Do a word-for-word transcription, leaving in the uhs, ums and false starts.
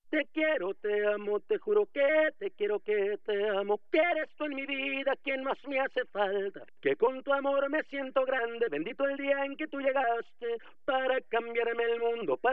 Te quiero, te amo, te juro que te quiero, que te amo, que eres tú en mi vida quien más me hace falta, que con tu amor me siento grande, bendito el día en que tú llegaste para cambiarme el mundo, para